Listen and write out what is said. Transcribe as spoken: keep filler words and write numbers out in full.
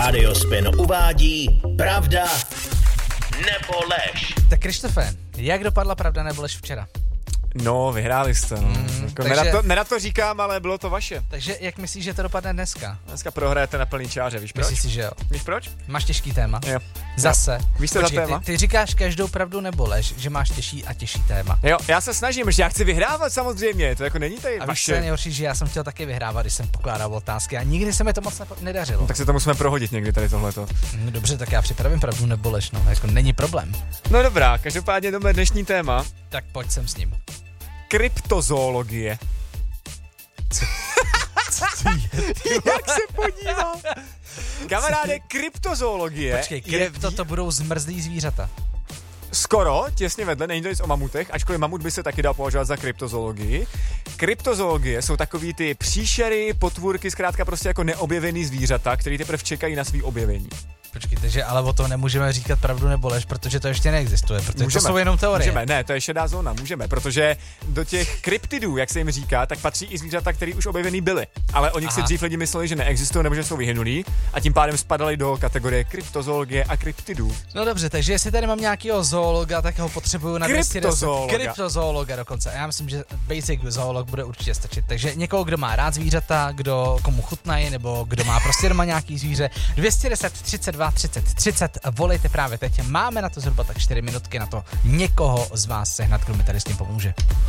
Radiospin uvádí Pravda nebo lež. Tak Krištofe, jak dopadla Pravda nebo lež včera? No, vyhráli jste, no. Mm, jako takže, nerad, to, nerad to říkám, ale bylo to vaše. Takže jak myslíš, že to dopadne dneska? Dneska prohrajete na plný čáře, víš proč? Myslíš si, že jo? Víš proč? Máš těžký téma. Jo. Zase. Jo. Víš co za téma? Ty, ty říkáš každou pravdu nebo lež, že máš těžší a těžší téma. Jo, já se snažím, že já chci vyhrávat samozřejmě, to jako není tady a víš, vaše. co je nejhorší, že já jsem chtěl taky vyhrávat, když jsem pokládal otázky a nikdy se mi to moc nepo- nedařilo. No, tak se to musíme prohodit někdy tady tohleto. No, dobře, tak já připravím pravdu nebo lež, no, jako není problém. No dobrá, každopádně jdeme dnešní téma. Tak pojď sem s ním. Kryptozoologie. Jak se podíval? Kamaráde, kryptozoologie. Počkej, krypto je... to budou zmrzlý zvířata. Skoro, těsně vedle, není to nic o mamutech, ačkoliv mamut by se taky dal považovat za kryptozoologii. Kryptozoologie jsou takový ty příšery, potvůrky, zkrátka prostě jako neobjevený zvířata, který teprve čekají na svý objevení. Počkejte, že ale o tom nemůžeme říkat pravdu nebo lež, protože to ještě neexistuje, protože můžeme, to jsou jenom teorie. Můžeme, ne, to je šedá zóna, můžeme, protože do těch kryptidů, jak se jim říká, tak patří i zvířata, které už objevený byly. Ale o nich si dřív lidi mysleli, že neexistují nebo že jsou vyhynulí a tím pádem spadali do kategorie kryptozoologie a kryptidů. No dobře, takže jestli tady mám nějakého zoologa, tak ho potřebuju na dvě deset. Kryptozoologa dokonce. A já myslím, že basic zoolog bude určitě stačit. Takže někoho, kdo má rád zvířata, kdo komu chutnají, nebo kdo má prostě doma nějaký zvíře. dvě deset, třicet dva, třicet, třicet, volejte právě teď. Máme na to zhruba tak čtyři minutky na to někoho z vás sehnat, kdo mi tady s tím pomůže.